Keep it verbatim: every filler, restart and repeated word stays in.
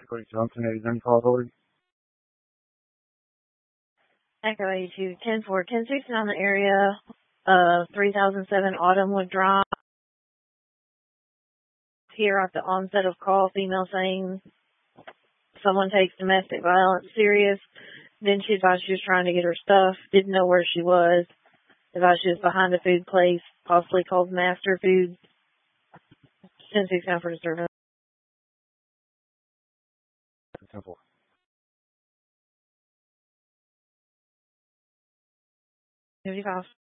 Cody Johnson, eighty-nine call authority. Echo eighty-two, ten four, ten sixty-nine the area of three thousand seven Autumnwood Drive. Here at the onset of call, female saying someone takes domestic violence serious. Then she advised she was trying to get her stuff, didn't know where she was. Advised she was behind a food place, possibly called Master Foods. ten sixty-nine for disturbance. Simple. fifty-five.